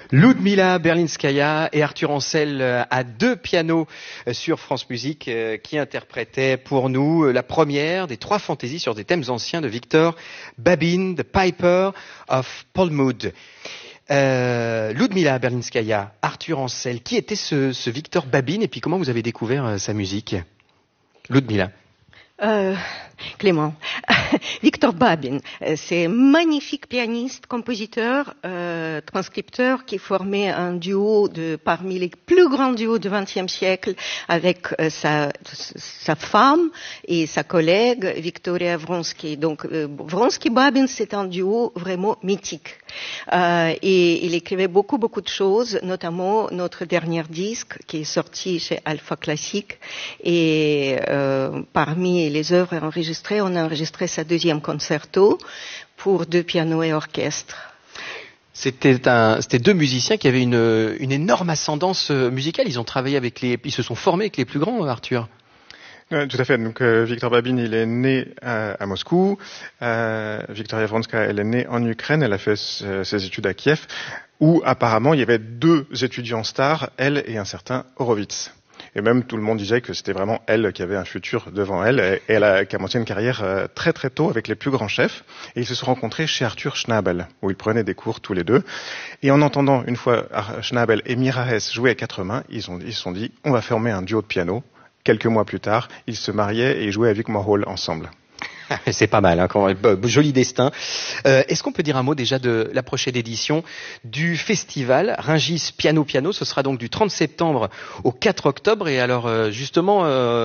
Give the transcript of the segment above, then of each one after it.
Ludmila Berlinskaya et Arthur Ancel à deux pianos sur France Musique qui interprétaient pour nous la première des trois fantaisies sur des thèmes anciens de Victor Babin, The Piper of Polmud. Ludmila Berlinskaya, Arthur Ancel, qui était ce Victor Babin et puis comment vous avez découvert sa musique? Ludmila. Clément. Victor Babin, c'est un magnifique pianiste, compositeur, transcripteur qui formait un duo parmi les plus grands duos du XXe siècle avec sa femme et sa collègue Victoria Vronsky. Donc Vronsky-Babin, c'est un duo vraiment mythique. Et il écrivait beaucoup de choses, notamment notre dernier disque qui est sorti chez Alpha Classique. Et parmi les œuvres enregistrées, on a enregistré sa deuxième concerto pour deux pianos et orchestre. C'était deux musiciens qui avaient une énorme ascendance musicale. Ils se sont formés avec les plus grands, Arthur. Tout à fait. Donc Victor Babin, il est né à Moscou. Victoria Vronska, elle est née en Ukraine. Elle a fait ses études à Kiev, où apparemment il y avait deux étudiants stars, elle et un certain Horowitz. Et même tout le monde disait que c'était vraiment elle qui avait un futur devant elle. Et elle a commencé une carrière très très tôt avec les plus grands chefs. Et ils se sont rencontrés chez Arthur Schnabel, où ils prenaient des cours tous les deux. Et en entendant une fois Schnabel et Mira Hess jouer à quatre mains, ils se sont dit on va former un duo de piano. Quelques mois plus tard, ils se mariaient et jouaient avec Warhol ensemble. C'est pas mal, hein, joli destin. Est-ce qu'on peut dire un mot déjà de la prochaine édition du festival Rungis Piano Piano? Ce sera donc du 30 septembre au 4 octobre. Et alors justement,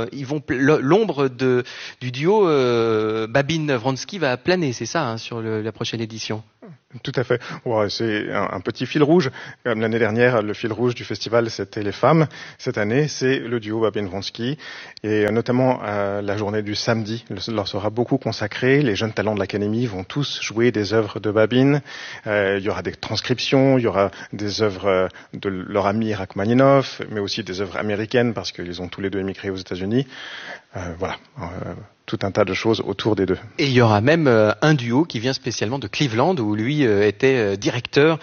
l'ombre du duo Babin-Vronsky va planer, c'est ça, hein, sur la prochaine édition? Tout à fait. Ouais, c'est un petit fil rouge. Comme l'année dernière, le fil rouge du festival, c'était les femmes. Cette année, c'est le duo Babin-Vronsky. Et notamment, la journée du samedi leur sera beaucoup consacrée. Les jeunes talents de l'Académie vont tous jouer des œuvres de Babin. Il y aura des transcriptions, il y aura des œuvres de leur ami Rachmaninov, mais aussi des œuvres américaines parce qu'ils ont tous les deux émigré aux États-Unis. Voilà. Tout un tas de choses autour des deux. Et il y aura même un duo qui vient spécialement de Cleveland, où lui était directeur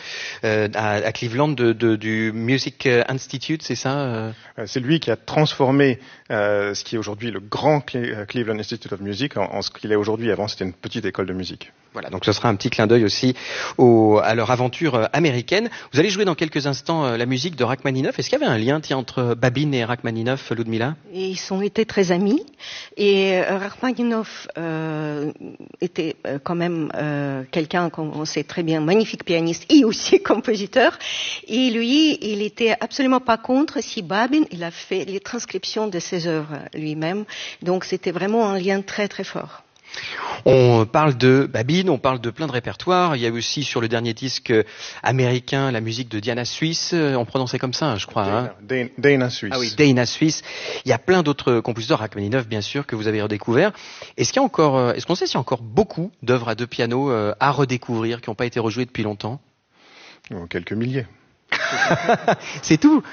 à Cleveland du Music Institute, c'est ça? C'est lui qui a transformé ce qui est aujourd'hui le grand Cleveland Institute of Music en ce qu'il est aujourd'hui. Avant, c'était une petite école de musique. Voilà, donc ce sera un petit clin d'œil aussi à leur aventure américaine. Vous allez jouer dans quelques instants la musique de Rachmaninov. Est-ce qu'il y avait un lien entre Babin et Rachmaninov, Ludmila? Ils ont été très amis. Et Rachmaninov était quand même quelqu'un qu'on sait très bien, magnifique pianiste et aussi compositeur. Et lui, il était absolument pas contre si Babin, il a fait les transcriptions de ses œuvres lui-même. Donc c'était vraiment un lien très très fort. On parle de Babin, on parle de plein de répertoires. Il y a aussi sur le dernier disque américain la musique de Diana Suisse. On prononçait comme ça, je crois. Dana Suisse. Ah oui, Dana Suisse. Il y a plein d'autres compositeurs, Rachmaninov bien sûr, que vous avez redécouvert. Est-ce qu'on sait s'il y a encore beaucoup d'œuvres à deux pianos à redécouvrir qui n'ont pas été rejouées depuis longtemps? Quelques milliers. C'est tout.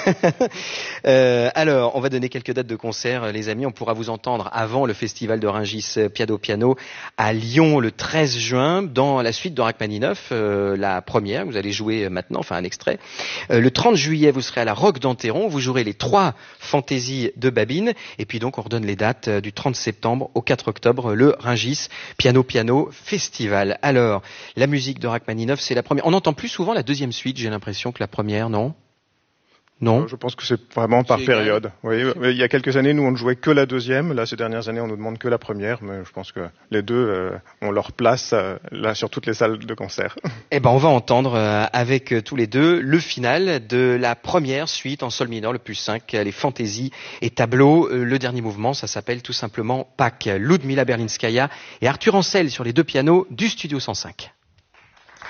Alors, on va donner quelques dates de concert, les amis. On pourra vous entendre avant le festival de Rungis Piano Piano à Lyon le 13 juin, dans la suite de Rachmaninov, la première. Vous allez jouer maintenant, enfin un extrait. Le 30 juillet, vous serez à la Roque d'Anteron. Vous jouerez les trois fantaisies de Babin. Et puis donc, on redonne les dates du 30 septembre au 4 octobre, le Rungis Piano Piano Festival. Alors, la musique de Rachmaninov, c'est la première. On n'entend plus souvent la deuxième suite, j'ai l'impression, que la première, non? Non. Je pense que c'est vraiment par période. Oui, il y a quelques années, nous, on ne jouait que la deuxième. Là, ces dernières années, on nous demande que la première. Mais je pense que les deux ont leur place là sur toutes les salles de concert. Eh ben, on va entendre avec tous les deux le final de la première suite en sol mineur, le plus 5, les fantaisies et tableaux. Le dernier mouvement, ça s'appelle tout simplement Pâques. Ludmila Berlinskaya et Arthur Ancel sur les deux pianos du Studio 105.